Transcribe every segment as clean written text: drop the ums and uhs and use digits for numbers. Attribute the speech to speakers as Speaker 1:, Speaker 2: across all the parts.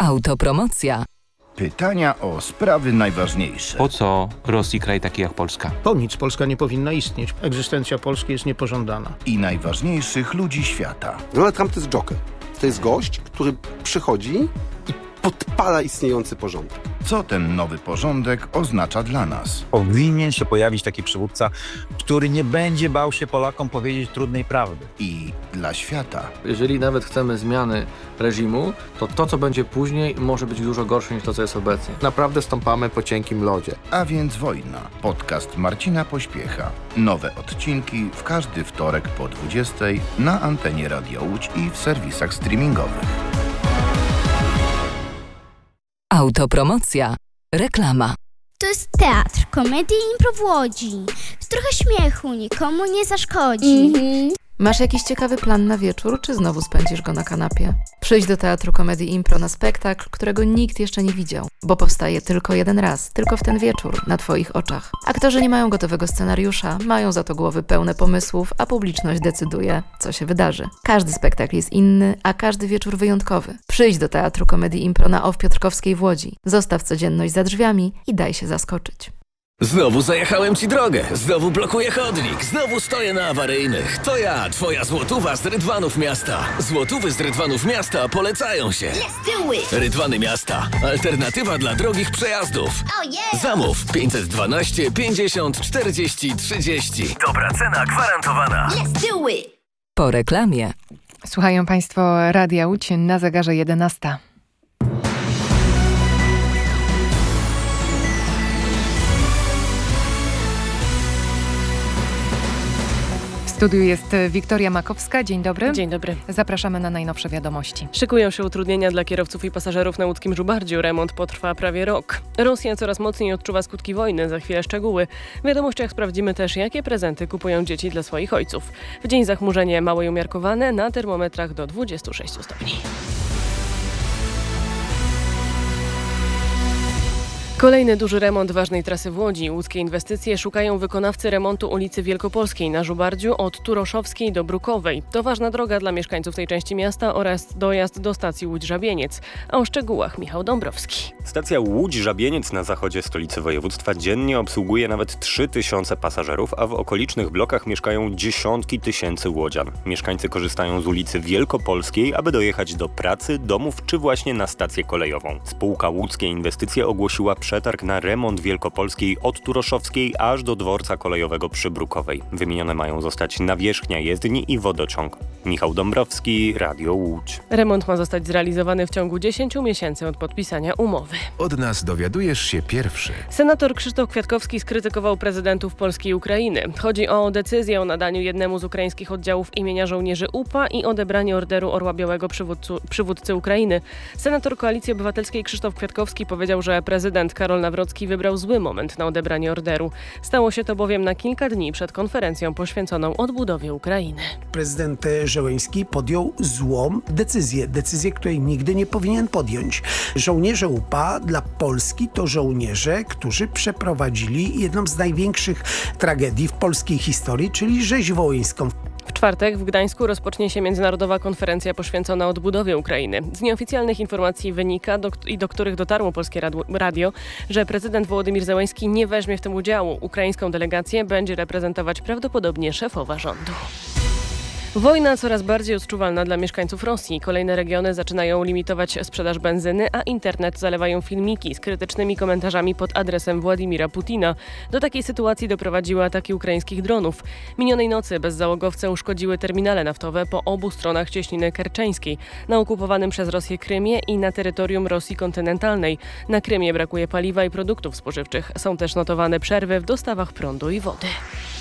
Speaker 1: Autopromocja.
Speaker 2: Pytania o sprawy najważniejsze.
Speaker 3: Po co Rosji kraj taki jak Polska?
Speaker 4: Po nic Polska nie powinna istnieć. Egzystencja Polski jest niepożądana.
Speaker 2: I najważniejszych ludzi świata.
Speaker 5: Donald Trump to jest joker. To jest gość, który przychodzi i podpala istniejący porządek.
Speaker 2: Co ten nowy porządek oznacza dla nas?
Speaker 6: Powinien się pojawić taki przywódca, który nie będzie bał się Polakom powiedzieć trudnej prawdy.
Speaker 2: I dla świata.
Speaker 7: Jeżeli nawet chcemy zmiany reżimu, to co będzie później może być dużo gorsze niż to, co jest obecnie. Naprawdę stąpamy po cienkim lodzie.
Speaker 2: A więc wojna. Podcast Marcina Pośpiecha. Nowe odcinki w każdy wtorek po 20:00 na antenie Radio Łódź i w serwisach streamingowych.
Speaker 1: Autopromocja. Reklama.
Speaker 8: To jest teatr, komedii i impro w Łodzi. Trochę śmiechu nikomu nie zaszkodzi.
Speaker 9: Masz jakiś ciekawy plan na wieczór, czy znowu spędzisz go na kanapie? Przyjdź do Teatru Komedii Impro na spektakl, którego nikt jeszcze nie widział, bo powstaje tylko jeden raz, tylko w ten wieczór, na Twoich oczach. Aktorzy nie mają gotowego scenariusza, mają za to głowy pełne pomysłów, a publiczność decyduje, co się wydarzy. Każdy spektakl jest inny, a każdy wieczór wyjątkowy. Przyjdź do Teatru Komedii Impro na OFF Piotrkowskiej w Łodzi. Zostaw codzienność za drzwiami i daj się zaskoczyć.
Speaker 10: Znowu zajechałem ci drogę, znowu blokuję chodnik, znowu stoję na awaryjnych. To ja, twoja złotówa z Rydwanów Miasta. Złotówy z Rydwanów Miasta polecają się. Rydwany Miasta. Alternatywa dla drogich przejazdów. Zamów 512 50 40 30. Dobra cena gwarantowana.
Speaker 1: Po reklamie.
Speaker 11: Słuchają Państwo Radia Łódź, na zegarze 11. W studiu jest Wiktoria Makowska. Dzień dobry.
Speaker 12: Dzień dobry.
Speaker 11: Zapraszamy na najnowsze wiadomości.
Speaker 12: Szykują się utrudnienia dla kierowców i pasażerów na łódzkim Żubardziu. Remont potrwa prawie rok. Rosja coraz mocniej odczuwa skutki wojny. Za chwilę szczegóły. W wiadomościach sprawdzimy też, jakie prezenty kupują dzieci dla swoich ojców. W dzień zachmurzenie małe i umiarkowane, na termometrach do 26 stopni. Kolejny duży remont ważnej trasy w Łodzi. Łódzkie inwestycje szukają wykonawcy remontu ulicy Wielkopolskiej na Żubardziu od Turoszowskiej do Brukowej. To ważna droga dla mieszkańców tej części miasta oraz dojazd do stacji Łódź-Żabieniec. A o szczegółach Michał Dąbrowski.
Speaker 13: Stacja Łódź-Żabieniec na zachodzie stolicy województwa dziennie obsługuje nawet 3000 pasażerów, a w okolicznych blokach mieszkają dziesiątki tysięcy łodzian. Mieszkańcy korzystają z ulicy Wielkopolskiej, aby dojechać do pracy, domów czy właśnie na stację kolejową. Spółka Łódzkie Inwestycje ogłosiła przetarg na remont Wielkopolskiej od Turoszowskiej aż do dworca kolejowego przy Brukowej. Wymienione mają zostać nawierzchnia jezdni i wodociąg. Michał Dąbrowski, Radio Łódź.
Speaker 12: Remont ma zostać zrealizowany w ciągu 10 miesięcy od podpisania umowy.
Speaker 14: Od nas dowiadujesz się pierwszy.
Speaker 12: Senator Krzysztof Kwiatkowski skrytykował prezydentów Polski i Ukrainy. Chodzi o decyzję o nadaniu jednemu z ukraińskich oddziałów imienia żołnierzy UPA i odebranie orderu Orła Białego przywódcy Ukrainy. Senator Koalicji Obywatelskiej Krzysztof Kwiatkowski powiedział, że prezydent Karol Nawrocki wybrał zły moment na odebranie orderu. Stało się to bowiem na kilka dni przed konferencją poświęconą odbudowie Ukrainy.
Speaker 15: Prezydent Zełenski podjął złą decyzję, której nigdy nie powinien podjąć. Żołnierze UPA dla Polski to żołnierze, którzy przeprowadzili jedną z największych tragedii w polskiej historii, czyli rzeź wołyńską.
Speaker 12: W czwartek w Gdańsku rozpocznie się międzynarodowa konferencja poświęcona odbudowie Ukrainy. Z nieoficjalnych informacji wynika, do których dotarło Polskie Radio, że prezydent Wołodymir Zełenski nie weźmie w tym udziału. Ukraińską delegację będzie reprezentować prawdopodobnie szefowa rządu. Wojna coraz bardziej odczuwalna dla mieszkańców Rosji. Kolejne regiony zaczynają limitować sprzedaż benzyny, a internet zalewają filmiki z krytycznymi komentarzami pod adresem Władimira Putina. Do takiej sytuacji doprowadziły ataki ukraińskich dronów. Minionej nocy bezzałogowce uszkodziły terminale naftowe po obu stronach cieśniny kerczeńskiej, na okupowanym przez Rosję Krymie i na terytorium Rosji kontynentalnej. Na Krymie brakuje paliwa i produktów spożywczych. Są też notowane przerwy w dostawach prądu i wody.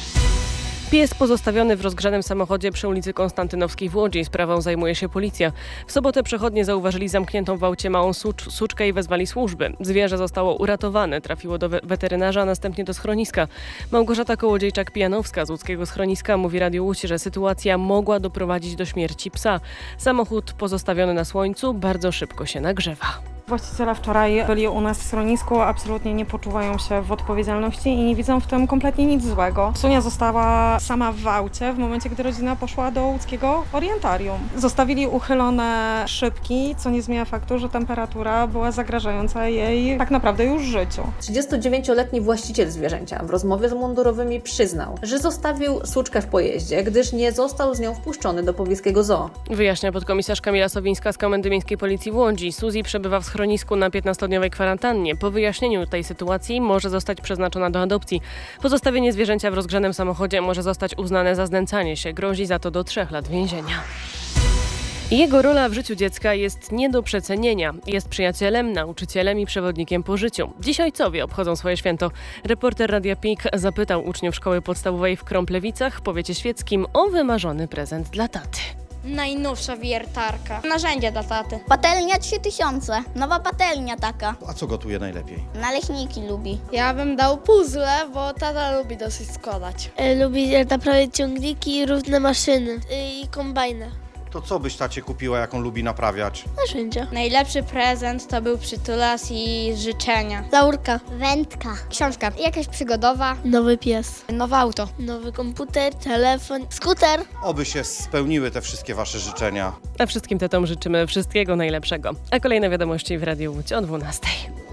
Speaker 12: Pies pozostawiony w rozgrzanym samochodzie przy ulicy Konstantynowskiej w Łodzi. Sprawą zajmuje się policja. W sobotę przechodnie zauważyli zamkniętą w aucie małą suczkę i wezwali służby. Zwierzę zostało uratowane, trafiło do weterynarza, a następnie do schroniska. Małgorzata Kołodziejczak-Pijanowska z łódzkiego schroniska mówi Radiu Łódź, że sytuacja mogła doprowadzić do śmierci psa. Samochód pozostawiony na słońcu bardzo szybko się nagrzewa.
Speaker 16: Właściciele wczoraj byli u nas w schronisku, absolutnie nie poczuwają się w odpowiedzialności i nie widzą w tym kompletnie nic złego. Sunia została sama w aucie w momencie, gdy rodzina poszła do łódzkiego orientarium. Zostawili uchylone szybki, co nie zmienia faktu, że temperatura była zagrażająca jej tak naprawdę już życiu.
Speaker 17: 39-letni właściciel zwierzęcia w rozmowie z mundurowymi przyznał, że zostawił suczkę w pojeździe, gdyż nie został z nią wpuszczony do pobliskiego zoo.
Speaker 12: Wyjaśnia podkomisarz Kamila Sowińska z Komendy Miejskiej Policji w Łodzi. Suzy przebywa w schronisku na 15-dniowej kwarantannie. Po wyjaśnieniu tej sytuacji może zostać przeznaczona do adopcji. Pozostawienie zwierzęcia w rozgrzanym samochodzie może zostać uznane za znęcanie się. Grozi za to do 3 lat więzienia. Jego rola w życiu dziecka jest nie do przecenienia. Jest przyjacielem, nauczycielem i przewodnikiem po życiu. Dziś ojcowie obchodzą swoje święto. Reporter Radia PIK zapytał uczniów szkoły podstawowej w Krąplewicach w powiecie świeckim o wymarzony prezent dla taty.
Speaker 18: Najnowsza wiertarka. Narzędzia dla taty.
Speaker 19: Patelnia 3000. Nowa patelnia taka.
Speaker 20: A co gotuje najlepiej?
Speaker 19: Naleśniki lubi.
Speaker 18: Ja bym dał puzzle, bo tata lubi dosyć składać.
Speaker 21: Lubi naprawiać ciągniki i różne maszyny i kombajny.
Speaker 20: To co byś tacie kupiła, jaką lubi naprawiać?
Speaker 21: Narzędzia.
Speaker 18: Najlepszy prezent to był przytulas i życzenia.
Speaker 21: Laurka.
Speaker 19: Wędka.
Speaker 18: Książka. Jakaś przygodowa.
Speaker 21: Nowy pies.
Speaker 18: Nowe auto.
Speaker 21: Nowy komputer, telefon, skuter.
Speaker 20: Oby się spełniły te wszystkie wasze życzenia.
Speaker 12: A wszystkim tatom życzymy wszystkiego najlepszego. A kolejne wiadomości w Radiu Łódź o 12:00.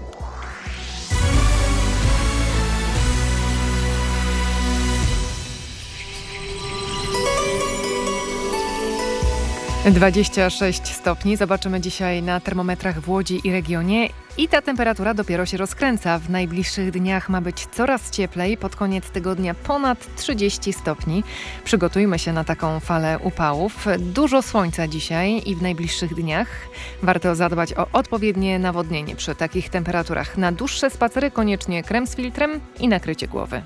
Speaker 11: 26 stopni. Zobaczymy dzisiaj na termometrach w Łodzi i regionie. I ta temperatura dopiero się rozkręca. W najbliższych dniach ma być coraz cieplej. Pod koniec tygodnia ponad 30 stopni. Przygotujmy się na taką falę upałów. Dużo słońca dzisiaj i w najbliższych dniach. Warto zadbać o odpowiednie nawodnienie przy takich temperaturach. Na dłuższe spacery koniecznie krem z filtrem i nakrycie głowy.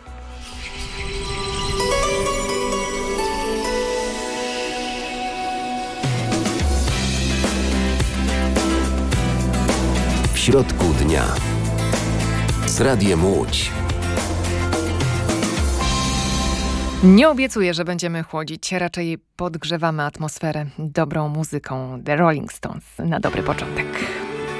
Speaker 10: W środku dnia z Radiem Łódź.
Speaker 11: Nie obiecuję, że będziemy chłodzić, raczej podgrzewamy atmosferę dobrą muzyką The Rolling Stones na dobry początek.